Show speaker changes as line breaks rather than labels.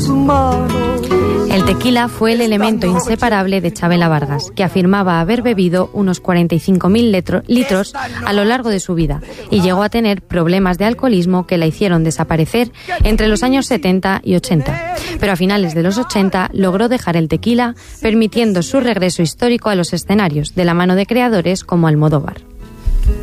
manos.
El tequila fue el elemento inseparable de Chavela Vargas, que afirmaba haber bebido unos 45.000 litros a lo largo de su vida y llegó a tener problemas de alcoholismo que la hicieron desaparecer entre los años 70 y 80. Pero a finales de los 80 logró dejar el tequila, permitiendo su regreso histórico a los escenarios, de la mano de creadores como Almodóvar.